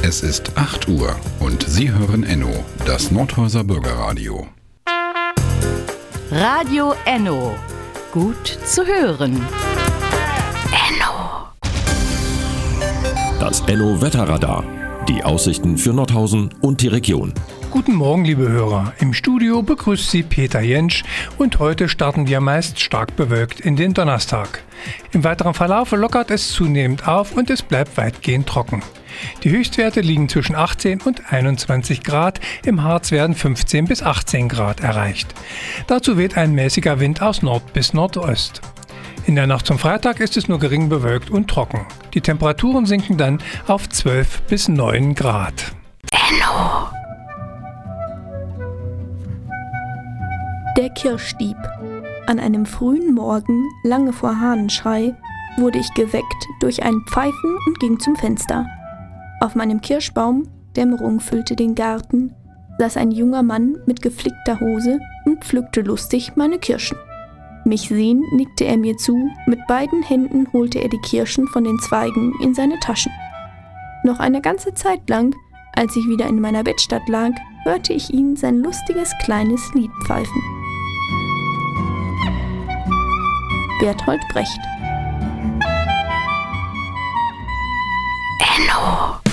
Es ist 8 Uhr und Sie hören Enno, das Nordhäuser Bürgerradio. Radio Enno. Gut zu hören. Enno. Das Enno Wetterradar. Die Aussichten für Nordhausen und die Region. Guten Morgen, liebe Hörer. Im Studio begrüßt Sie Peter Jentsch und heute starten wir meist stark bewölkt in den Donnerstag. Im weiteren Verlauf lockert es zunehmend auf und es bleibt weitgehend trocken. Die Höchstwerte liegen zwischen 18 und 21 Grad, im Harz werden 15 bis 18 Grad erreicht. Dazu weht ein mäßiger Wind aus Nord bis Nordost. In der Nacht zum Freitag ist es nur gering bewölkt und trocken. Die Temperaturen sinken dann auf 12 bis 9 Grad. Enno. Der Kirschdieb. An einem frühen Morgen, lange vor Hahnenschrei, wurde ich geweckt durch ein Pfeifen und ging zum Fenster. Auf meinem Kirschbaum, Dämmerung füllte den Garten, saß ein junger Mann mit geflickter Hose und pflückte lustig meine Kirschen. Mich sehend nickte er mir zu, mit beiden Händen holte er die Kirschen von den Zweigen in seine Taschen. Noch eine ganze Zeit lang, als ich wieder in meiner Bettstatt lag, hörte ich ihn sein lustiges kleines Lied pfeifen. Bertolt Brecht. Enno.